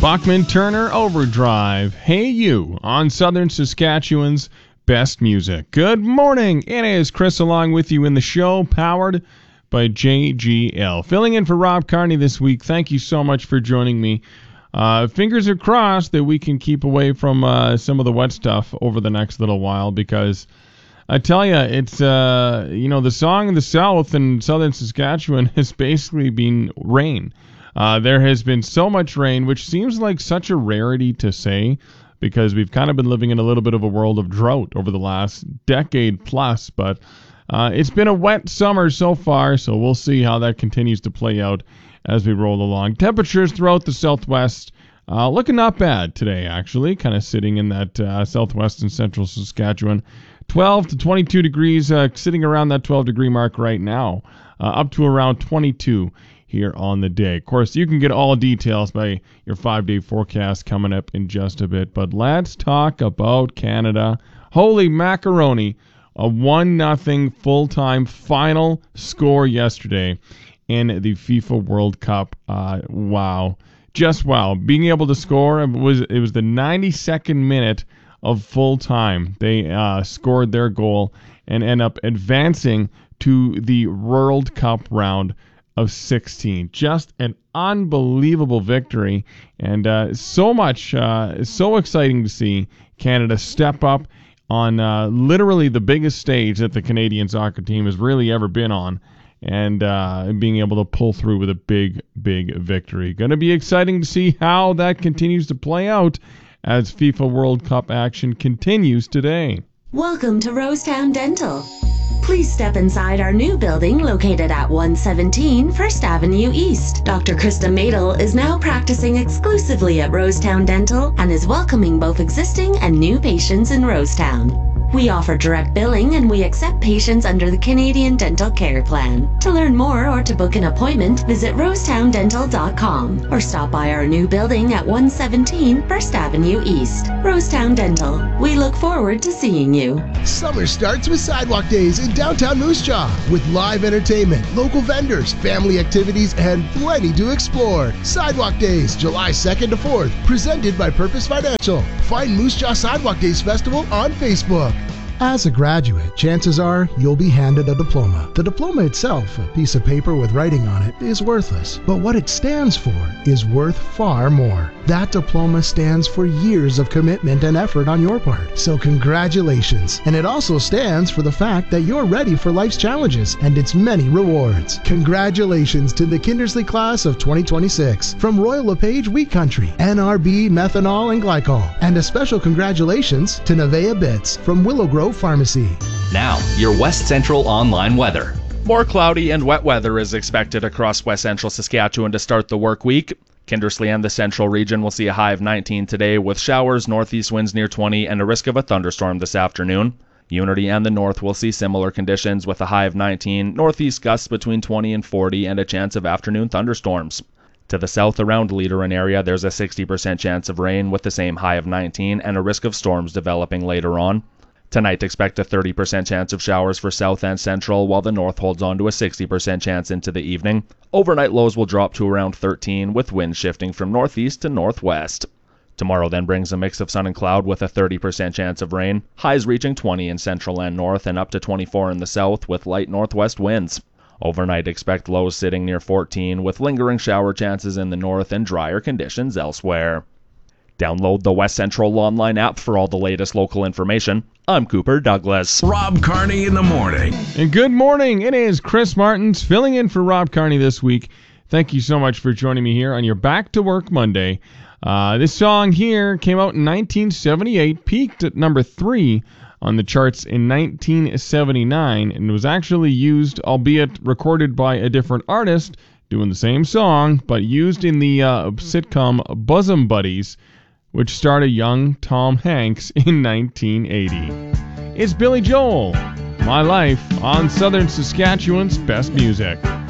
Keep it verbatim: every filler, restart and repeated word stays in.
Bachman Turner Overdrive. Hey You on Southern Saskatchewan's best music. Good morning. It is Chris along with you in the show, powered by J G L. Filling in for Rob Carney this week. Thank you so much for joining me. Uh, fingers are crossed that we can keep away from uh, some of the wet stuff over the next little while, because I tell you, it's, uh, you know, the song in the South and Southern Saskatchewan has basically been rain. Uh, there has been so much rain, which seems like such a rarity to say, because we've kind of been living in a little bit of a world of drought over the last decade plus, but uh, it's been a wet summer so far, so we'll see how that continues to play out as we roll along. Temperatures throughout the southwest uh, looking not bad today, actually, kind of sitting in that uh, southwest and central Saskatchewan. twelve to twenty-two degrees, uh, sitting around that twelve degree mark right now, uh, up to around twenty-two here on the day. Of course, you can get all details by your five-day forecast coming up in just a bit, but let's talk about Canada. Holy macaroni, a one nothing full-time final score yesterday in the FIFA World Cup. Uh, wow. Just wow. Being able to score, it was, it was the ninety-second minute of full time. They uh, scored their goal and end up advancing to the World Cup round of sixteen. Just an unbelievable victory, and uh, so much, uh, so exciting to see Canada step up on uh, literally the biggest stage that the Canadian soccer team has really ever been on, and uh, being able to pull through with a big, big victory. Going to be exciting to see how that continues to play out as FIFA World Cup action continues today. Welcome to Rosetown Dental. Please step inside our new building located at one seventeen First Avenue East. Doctor Krista Madel is now practicing exclusively at Rosetown Dental and is welcoming both existing and new patients in Rosetown. We offer direct billing and we accept patients under the Canadian Dental Care Plan. To learn more or to book an appointment, visit rosetown dental dot com or stop by our new building at one seventeen First Avenue East. Rosetown Dental. We look forward to seeing you. Summer starts with Sidewalk Days in downtown Moose Jaw with live entertainment, local vendors, family activities, and plenty to explore. Sidewalk Days, July second to fourth, presented by Purpose Financial. Find Moose Jaw Sidewalk Days Festival on Facebook. As a graduate, chances are you'll be handed a diploma. The diploma itself, a piece of paper with writing on it, is worthless. But what it stands for is worth far more. That diploma stands for years of commitment and effort on your part. So congratulations. And it also stands for the fact that you're ready for life's challenges and its many rewards. Congratulations to the Kindersley class of twenty twenty-six from Royal LePage Wheat Country, N R B Methanol and Glycol. And a special congratulations to Nevea Bits from Willow Grove Pharmacy. Now, your West Central online weather. More cloudy and wet weather is expected across West Central Saskatchewan to start the work week. Kindersley and the central region will see a high of nineteen today, with showers, northeast winds near twenty, and a risk of a thunderstorm this afternoon. Unity and the north will see similar conditions with a high of nineteen, northeast gusts between twenty and forty, and a chance of afternoon thunderstorms. To the south around Leaderin area, there's a sixty percent chance of rain with the same high of nineteen and a risk of storms developing later on. Tonight, expect a thirty percent chance of showers for south and central, while the north holds on to a sixty percent chance into the evening. Overnight lows will drop to around thirteen, with winds shifting from northeast to northwest. Tomorrow then brings a mix of sun and cloud with a thirty percent chance of rain, highs reaching twenty in central and north and up to twenty-four in the south with light northwest winds. Overnight, expect lows sitting near fourteen, with lingering shower chances in the north and drier conditions elsewhere. Download the West Central online app for all the latest local information. I'm Cooper Douglas. Rob Carney in the morning. And good morning. It is Chris Martins filling in for Rob Carney this week. Thank you so much for joining me here on your Back to Work Monday. Uh, this song here came out in nineteen seventy-eight, peaked at number three on the charts in nineteen seventy-nine, and was actually used, albeit recorded by a different artist, doing the same song, but used in the uh, sitcom Bosom Buddies, which starred a young Tom Hanks in nineteen eighty. It's Billy Joel, My Life, on Southern Saskatchewan's best music.